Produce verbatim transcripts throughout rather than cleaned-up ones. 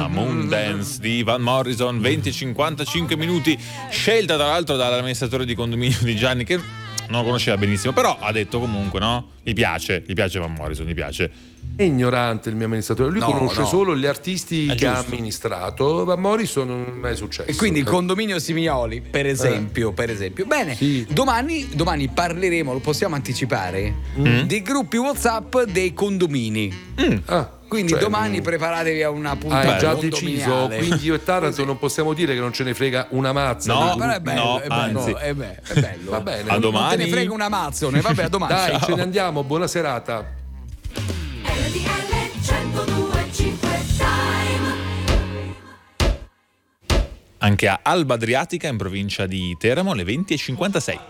Moondance di Van Morrison, venti e cinquantacinque minuti, scelta tra l'altro dall'amministratore di condominio di Gianni, che non lo conosceva benissimo, però ha detto comunque, no? Gli piace, gli piace Van Morrison, gli piace. È ignorante il mio amministratore, lui No, conosce no. solo gli artisti È che ha giusto. amministrato. Van Morrison non è mai successo. E quindi il condominio Simioli, per esempio, per esempio. Bene, Sì. domani, domani parleremo, lo possiamo anticipare, Mm. dei gruppi WhatsApp dei condomini. Ah, Quindi cioè, domani mm, preparatevi a una puntata hai già condominiale. deciso, quindi io e Taranto non possiamo dire che non ce ne frega una mazza. No, dei Però è gruppi. bello, No, è bello, anzi. è bello, è bello. Va bene. A Non domani. te ne frega una mazzone, vabbè, a domani. Dai, Ciao. ce ne andiamo, buona serata. R T L centodue e cinque Time. Anche a Alba Adriatica, in provincia di Teramo, le venti e cinquantasei.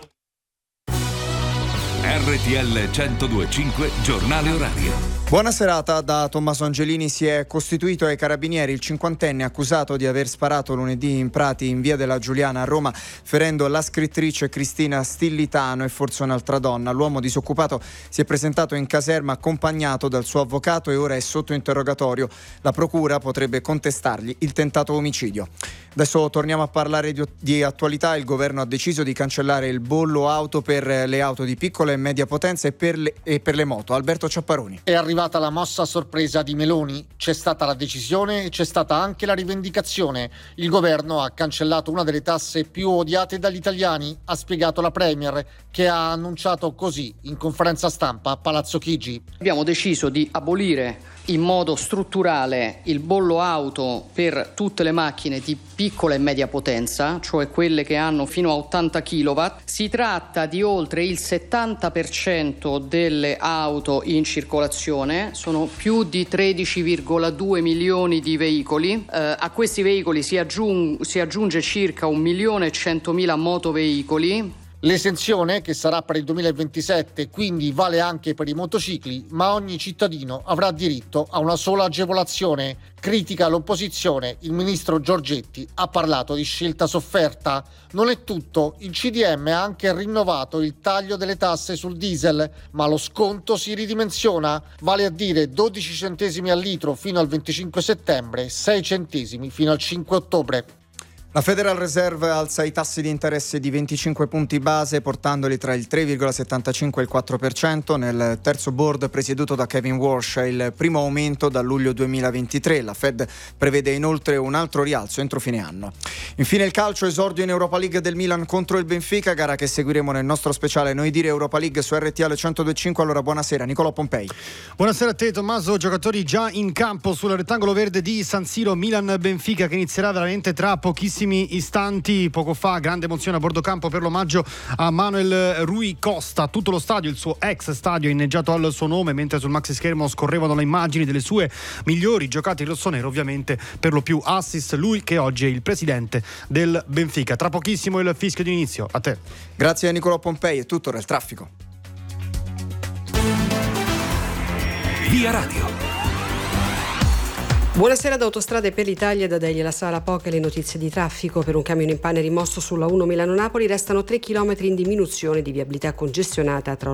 R T L centodue e cinque, giornale orario. Buona serata, da Tommaso Angelini si è costituito ai carabinieri il cinquantenne accusato di aver sparato lunedì in Prati in via della Giuliana a Roma, ferendo la scrittrice Cristina Stillitano e forse un'altra donna. L'uomo disoccupato si è presentato in caserma accompagnato dal suo avvocato e ora è sotto interrogatorio. La procura potrebbe contestargli il tentato omicidio. Adesso torniamo a parlare di, di attualità. Il governo ha deciso di cancellare il bollo auto per le auto di piccola e media potenza e per le, e per le moto. Alberto Ciapparoni. È arrivata la mossa a sorpresa di Meloni, c'è stata la decisione e c'è stata anche la rivendicazione. Il governo ha cancellato una delle tasse più odiate dagli italiani, ha spiegato la Premier, che ha annunciato così in conferenza stampa a Palazzo Chigi. Abbiamo deciso di abolire in modo strutturale il bollo auto per tutte le macchine di piccola e media potenza, cioè quelle che hanno fino a ottanta chilowatt. Si tratta di oltre il settanta per cento delle auto in circolazione, sono più di tredici virgola due milioni di veicoli. Eh, a questi veicoli si, aggiung- si aggiunge circa un milione e centomila motoveicoli. L'esenzione, che sarà per il duemilaventisette, quindi vale anche per i motocicli, ma ogni cittadino avrà diritto a una sola agevolazione. Critica l'opposizione, il ministro Giorgetti ha parlato di scelta sofferta. Non è tutto, il C D M ha anche rinnovato il taglio delle tasse sul diesel, ma lo sconto si ridimensiona, vale a dire dodici centesimi al litro fino al venticinque settembre, sei centesimi fino al cinque ottobre. La Federal Reserve alza i tassi di interesse di venticinque punti base, portandoli tra il tre virgola settantacinque e il quattro per cento. Nel terzo board presieduto da Kevin Walsh è il primo aumento da luglio duemilaventitré. La Fed prevede inoltre un altro rialzo entro fine anno. Infine il calcio, esordio in Europa League del Milan contro il Benfica, gara che seguiremo nel nostro speciale Noi Dire Europa League su R T L centodue e cinque. Allora buonasera, Nicolò Pompei. Buonasera a te Tommaso, giocatori già in campo sul rettangolo verde di San Siro. Milan-Benfica che inizierà veramente tra pochissimi istanti. Poco fa grande emozione a bordo campo per l'omaggio a Manuel Rui Costa. Tutto lo stadio, il suo ex stadio, inneggiato al suo nome, mentre sul maxi schermo scorrevano le immagini delle sue migliori giocate in rossonero, ovviamente per lo più assist, lui che oggi è il presidente del Benfica. Tra pochissimo il fischio di inizio. A te. Grazie a Nicolò Pompei, è tutto nel traffico. Via Radio. Buonasera da Autostrade per l'Italia, da Delia La Sala. Poche le notizie di traffico. Per un camion in pane rimosso sulla uno Milano-Napoli restano tre chilometri in diminuzione di viabilità congestionata tra